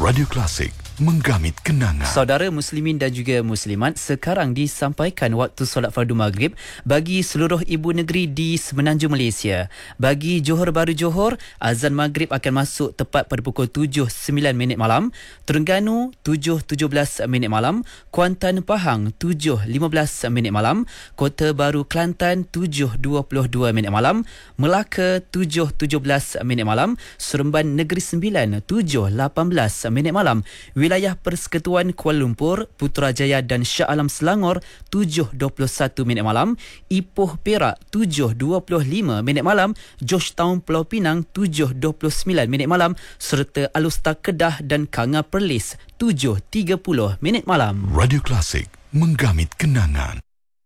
Radio Klasik, menggamit kenangan. Saudara muslimin dan juga muslimat, sekarang disampaikan waktu solat fardu maghrib bagi seluruh ibu negeri di Semenanjung Malaysia. Bagi Johor Bahru Johor, azan maghrib akan masuk tepat pada pukul 7.09 malam, Terengganu 7.17 malam, Kuantan Pahang 7.15 malam, Kota Baru Kelantan 7.22 malam, Melaka 7.17 malam, Seremban Negeri Sembilan 7.18 malam, Wilayah Persekutuan Kuala Lumpur, Putrajaya dan Shah Alam Selangor 7.21 malam, Ipoh Perak 7.25 malam, Georgetown Pulau Pinang 7.29 malam, serta Alustar Kedah dan Kanga Perlis 7.30 malam. Radio Klasik, menggamit kenangan.